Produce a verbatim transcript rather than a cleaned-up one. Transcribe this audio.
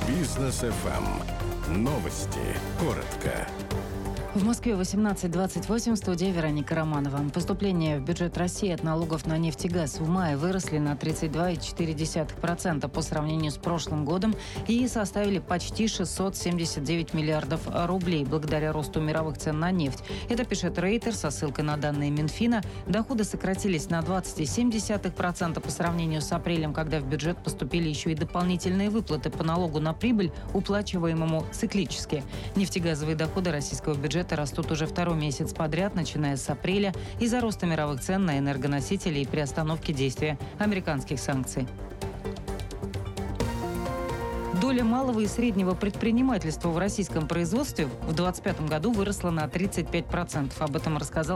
Бизнес эф эм. Новости. Коротко. В Москве восемнадцать двадцать восемь, в студии Вероника Романова. Поступления в бюджет России от налогов на нефть и газ в мае выросли на тридцать два целых четыре десятых процента по сравнению с прошлым годом и составили почти шестьсот семьдесят девять миллиардов рублей благодаря росту мировых цен на нефть. Это пишет Рейтер со ссылкой на данные Минфина. Доходы сократились на двадцать целых семь десятых процента по сравнению с апрелем, когда в бюджет поступили еще и дополнительные выплаты по налогу на прибыль, уплачиваемому циклически. Нефтегазовые доходы российского бюджета растут уже второй месяц подряд, начиная с апреля, из-за роста мировых цен на энергоносители и приостановки действия американских санкций. Доля малого и среднего предпринимательства в российском производстве в две тысячи двадцать пятом году выросла на тридцать пять процентов. Об этом рассказал